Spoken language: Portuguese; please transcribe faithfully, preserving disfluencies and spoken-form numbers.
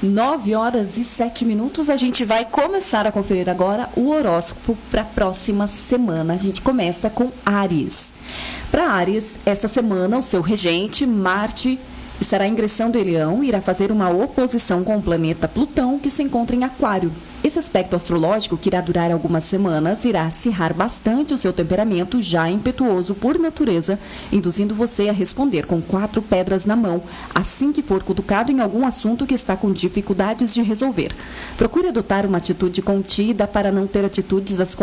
nove horas e sete minutos, a gente vai começar a conferir agora o horóscopo para a próxima semana. A gente começa com Áries. Para Áries, essa semana, o seu regente, Marte, estará ingressando em Leão e irá fazer uma oposição com o planeta Plutão, que se encontra em Aquário. Esse aspecto astrológico, que irá durar algumas semanas, irá acirrar bastante o seu temperamento, já impetuoso por natureza, induzindo você a responder com quatro pedras na mão, assim que for cutucado em algum assunto que está com dificuldades de resolver. Procure adotar uma atitude contida para não ter atitudes as quais